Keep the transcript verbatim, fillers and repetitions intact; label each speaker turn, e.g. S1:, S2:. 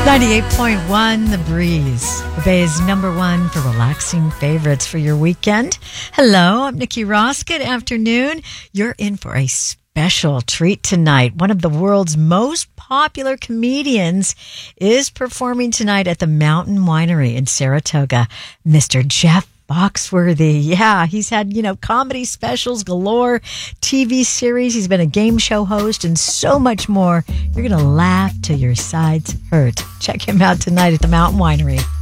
S1: ninety-eight point one The Breeze, the Bay's number one for relaxing favorites for your weekend. Hello, I'm Nikki Ross. Good afternoon. You're in for a special treat tonight. One of the world's most popular comedians is performing tonight at the Mountain Winery in Saratoga. Mister Jeff Foxworthy. Yeah, he's had, you know, comedy specials galore, T V series. He's been a game show host and so much more. You're going to laugh till your sides hurt. Check him out tonight at the Mountain Winery.